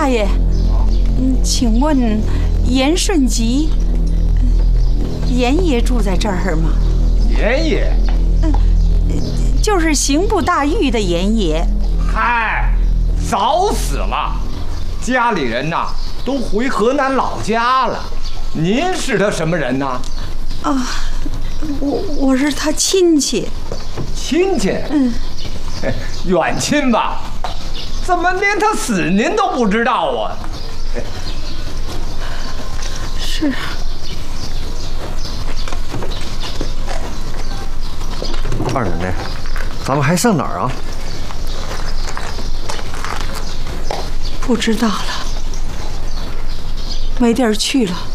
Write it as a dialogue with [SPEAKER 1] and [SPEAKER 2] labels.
[SPEAKER 1] 大爷，请问严顺吉，严爷住在这儿吗？
[SPEAKER 2] 严爷？
[SPEAKER 1] 就是刑部大狱的严爷。
[SPEAKER 2] 嗨，早死了，家里人呐都回河南老家了。您是他什么人呐？
[SPEAKER 1] 啊，我是他亲戚。
[SPEAKER 2] 亲戚？远亲吧？怎么连他死您都不知道啊？
[SPEAKER 1] 是。
[SPEAKER 3] 二奶奶，咱们还上哪儿啊？
[SPEAKER 1] 不知道了，没地儿去了。